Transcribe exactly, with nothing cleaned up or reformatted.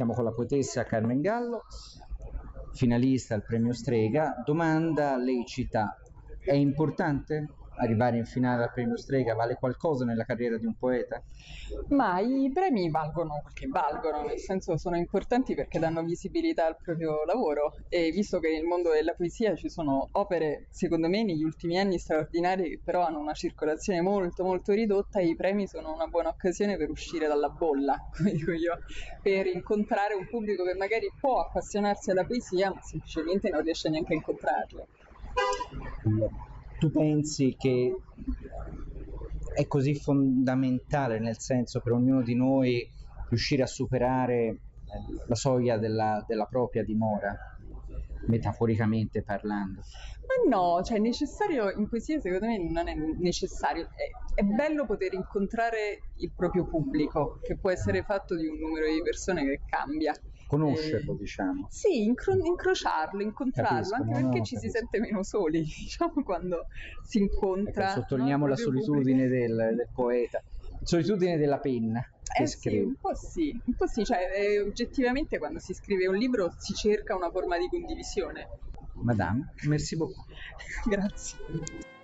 Siamo con la poetessa Carmen Gallo, finalista al premio Strega. Domanda lecita: è importante arrivare in finale al premio Strega? Vale qualcosa nella carriera di un poeta? Ma i premi valgono quel che valgono, nel senso sono importanti perché danno visibilità al proprio lavoro, e visto che nel mondo della poesia ci sono opere, secondo me, negli ultimi anni straordinarie, che però hanno una circolazione molto molto ridotta, i premi sono una buona occasione per uscire dalla bolla, come dico io, per incontrare un pubblico che magari può appassionarsi alla poesia, ma semplicemente non riesce neanche a incontrarlo. Tu pensi che è così fondamentale, nel senso, per ognuno di noi riuscire a superare la soglia della, della propria dimora, metaforicamente parlando? Ma no, cioè necessario in poesia secondo me non è necessario, è, è bello poter incontrare il proprio pubblico, che può essere fatto di un numero di persone che cambia. Conoscerlo, Eh, diciamo. Sì, incro- incrociarlo, incontrarlo, Capisco, anche no, perché no, ci si capisco. sente meno soli, diciamo, quando si incontra. Ecco, sottolineiamo no, la il proprio solitudine pubblico. del, del poeta, solitudine della penna che Eh sì, scrive. un po' sì, un po' sì, cioè eh, oggettivamente quando si scrive un libro si cerca una forma di condivisione. Madame, merci beaucoup. Grazie.